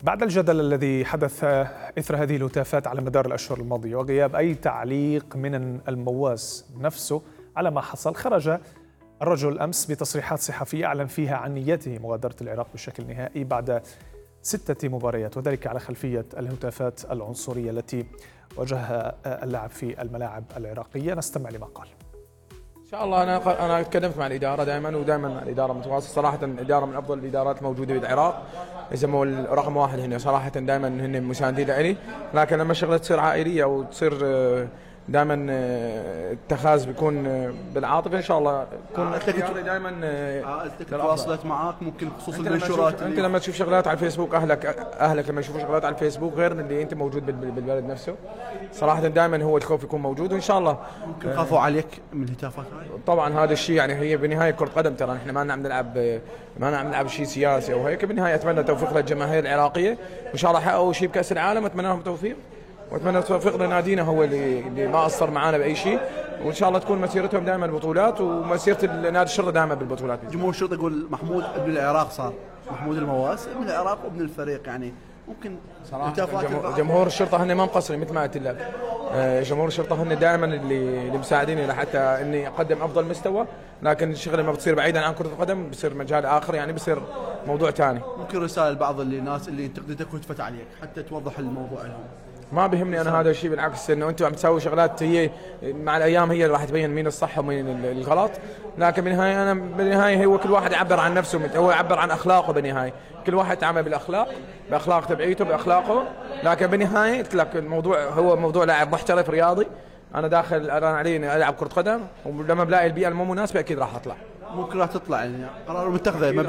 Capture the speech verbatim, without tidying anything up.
بعد الجدل الذي حدث إثر هذه الهتافات على مدار الأشهر الماضية وغياب أي تعليق من المواس نفسه على ما حصل، خرج الرجل أمس بتصريحات صحفية أعلن فيها عن نيته مغادرة العراق بشكل نهائي بعد ستة مباريات، وذلك على خلفية الهتافات العنصرية التي واجهها اللاعب في الملاعب العراقية. نستمع لما قال. ان شاء الله انا انا تكلمت مع الاداره دائما ودائما مع الاداره متواصل. صراحه الاداره من افضل الادارات الموجوده بالعراق، يسموه رقم واحد هنا. صراحه دائما هن مساندين لي، لكن لما الشغله تصير عائليه وتصير دائما الاتخاذ بيكون بالعاطفه، ان شاء الله يكون اختياري دائما. عائلتك تواصلت معك ممكن خصوصا المنشورات؟ انت لما تشوف شغلات على الفيسبوك، اهلك اهلك لما يشوفوا شغلات على الفيسبوك غير اللي انت موجود بالبلد نفسه. صراحه دائما هو الخوف يكون موجود، وان شاء الله ممكن خافوا عليك من الهتافات هاي. طبعا هذا الشيء يعني هي بالنهايه كره قدم، ترى احنا ما نعم نلعب ما نعم نلعب شيء سياسي او هيك. بالنهايه اتمنى التوفيق للجماهير العراقيه، وان شاء الله حققوا شيء بكاس العالم. اتمنى لهم التوفيق، واتمنى التوفيق لنادينا هو اللي, اللي ما قصر معانا باي شيء، وان شاء الله تكون مسيرتهم دائما بطولات، ومسيره نادي الشرطه دائما بالبطولات. جمهور الشرطه يقول محمود ابن العراق، صار محمود المواس ابن العراق وابن الفريق، يعني ممكن صراحه جمهور الشرطه هن ما مقصرين مثل ما قلت لك. جمهور الشرطه هن دائما اللي اللي مساعديني لحتى اني اقدم افضل مستوى، لكن الشغله ما بتصير بعيدا عن كره القدم، بصير مجال اخر، يعني بصير موضوع ثاني. ممكن رسائل لبعض الناس اللي انتقدتك وهتفت عليك حتى توضح الموضوع لهم؟ ما بيهمني انا هذا الشيء، بالعكس انه انتم عم تسوي شغلات هي مع الايام هي راح تبين مين الصح ومين الغلط، لكن بالنهايه انا بالنهايه هو كل واحد يعبر عن نفسه، هو يعبر عن اخلاقه. بالنهايه كل واحد يتعامل بالاخلاق باخلاق تبعيته باخلاقه، لكن بالنهايه قلت لك الموضوع هو موضوع لاعب محترف رياضي. انا داخل انا علي اني العب كره قدم، ولما بلاقي البيئه المو مناسبه اكيد راح اطلع. ممكن راح تطلع، يعني قرار متخذ